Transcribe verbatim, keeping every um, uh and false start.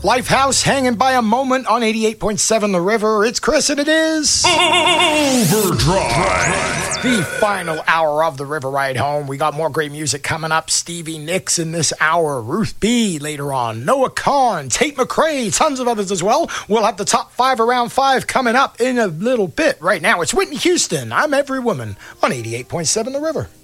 Lifehouse hanging by a moment on eighty-eight point seven The River. It's Chris and it is Overdrive. The final hour of the River Ride Home. We got more great music coming up. Stevie Nicks in this hour. Ruth B later on. Noah Kahan, Tate McRae, tons of others as well. We'll have the top five around five coming up in a little bit. Right now, it's Whitney Houston. I'm Every Woman on eighty-eight point seven The River.